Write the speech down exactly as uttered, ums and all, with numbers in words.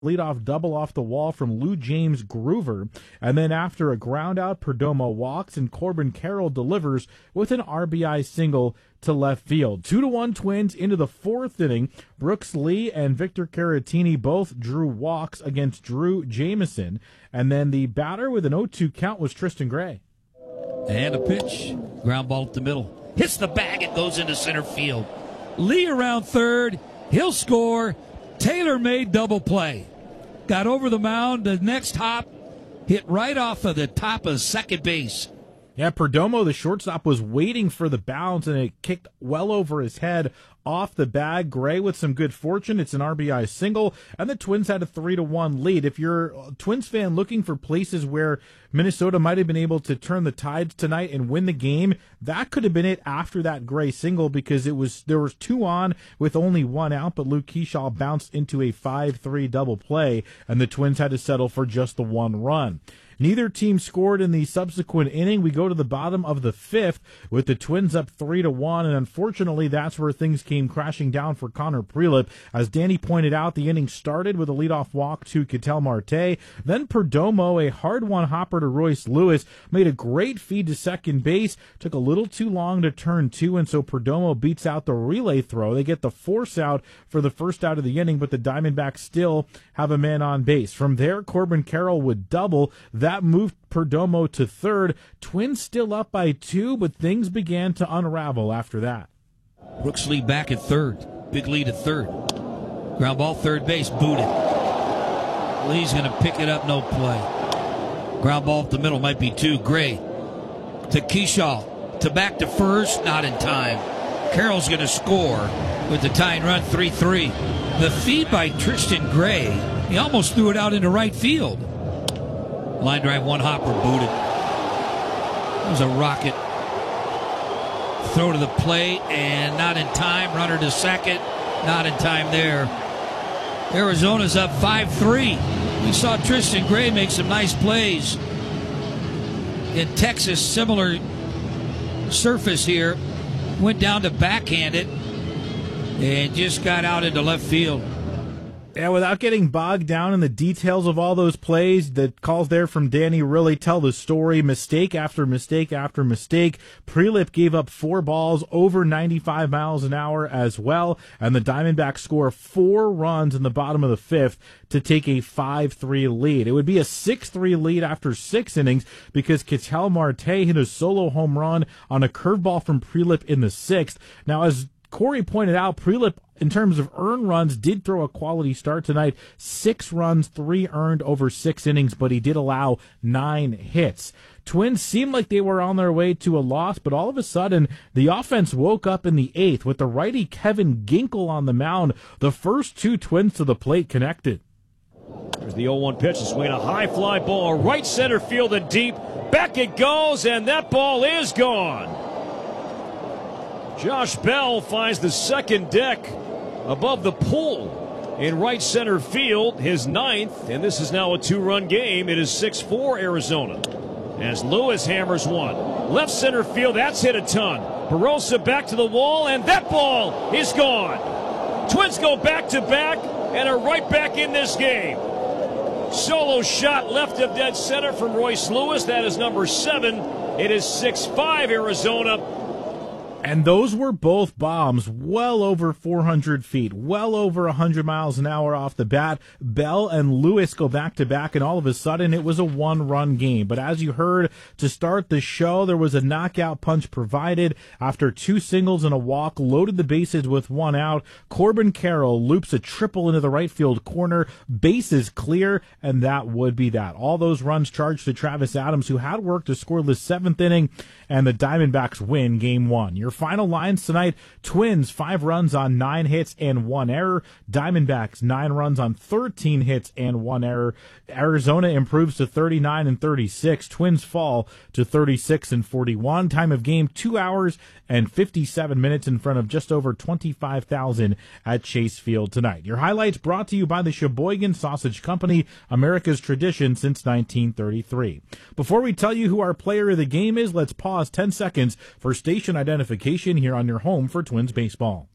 leadoff double off the wall from Lou James Groover. And then after a ground out, Perdomo walks and Corbin Carroll delivers with an R B I single to left field. Two to one Twins into the fourth inning. Brooks Lee and Victor Caratini both drew walks against Drew Jameson. And then the batter with an oh two count was Tristan Gray. And a pitch. Ground ball up the middle. Hits the bag and goes into center field. Lee around third. He'll score. Taylor made double play. Got over the mound. The next hop hit right off of the top of second base. Yeah, Perdomo, the shortstop, was waiting for the bounce, and it kicked well over his head off the bag. Gray with some good fortune. It's an R B I single, and the Twins had a three to one lead. If you're a Twins fan looking for places where Minnesota might have been able to turn the tides tonight and win the game, that could have been it after that Gray single, because it was there was two on with only one out, but Luke Kershaw bounced into a five three double play, and the Twins had to settle for just the one run. Neither team scored in the subsequent inning. We go to the bottom of the fifth with the Twins up three to one, and unfortunately, that's where things came crashing down for Connor Prielipp. As Danny pointed out, the inning started with a leadoff walk to Ketel Marte. Then Perdomo, a hard-won hopper to Royce Lewis, made a great feed to second base. Took a little too long to turn two, and so Perdomo beats out the relay throw. They get the force out for the first out of the inning, but the Diamondbacks still have a man on base. From there, Corbin Carroll would double. That That moved Perdomo to third. Twins still up by two, but things began to unravel after that. Brooks Lee back at third. Big lead at third. Ground ball, third base, booted. Lee's going to pick it up, no play. Ground ball up the middle, might be two. Gray to Kershaw. To back to first, not in time. Carroll's going to score with the tying run, three three. The feed by Tristan Gray, he almost threw it out into right field. Line drive, one hopper, booted. It was a rocket. Throw to the plate, and not in time. Runner to second, not in time there. Arizona's up five three. We saw Tristan Gray make some nice plays. In Texas, similar surface here. Went down to backhand it, and just got out into left field. Yeah, without getting bogged down in the details of all those plays, the calls there from Danny really tell the story. Mistake after mistake after mistake. Prielipp gave up four balls over ninety-five miles an hour as well, and the Diamondbacks score four runs in the bottom of the fifth to take a five three lead. It would be a six three lead after six innings because Ketel Marte hit a solo home run on a curveball from Prielipp in the sixth. Now, as Corey pointed out, Prielipp, in terms of earned runs, did throw a quality start tonight. Six runs, three earned over six innings, but he did allow nine hits. Twins seemed like they were on their way to a loss, but all of a sudden, the offense woke up in the eighth with the righty Kevin Ginkel on the mound. The first two Twins to the plate connected. There's the oh one pitch, a swing, a high fly ball, right center field and deep. Back it goes, and that ball is gone. Josh Bell finds the second deck above the pool in right center field, his ninth, and this is now a two-run game. It is six four Arizona as Lewis hammers one. Left center field, that's hit a ton. Barossa back to the wall, and that ball is gone. Twins go back-to-back and are right back in this game. Solo shot left of dead center from Royce Lewis. That is number seven. It is six five Arizona. And those were both bombs well over four hundred feet, well over one hundred miles an hour off the bat. Bell and Lewis go back-to-back, and all of a sudden it was a one-run game. But as you heard to start the show, there was a knockout punch provided after two singles and a walk, loaded the bases with one out. Corbin Carroll loops a triple into the right field corner, bases clear, and that would be that. All those runs charged to Travis Adams, who had worked a scoreless seventh inning, and the Diamondbacks win game one. Your final lines tonight: Twins, five runs on nine hits and one error. Diamondbacks, nine runs on thirteen hits and one error. Arizona improves to thirty-nine and thirty-six. Twins fall to thirty-six and forty-one. Time of game, two hours and fifty-seven minutes in front of just over twenty-five thousand at Chase Field tonight. Your highlights brought to you by the Sheboygan Sausage Company, America's tradition since nineteen thirty-three. Before we tell you who our player of the game is, let's pause ten seconds for station identification here on your home for Twins baseball.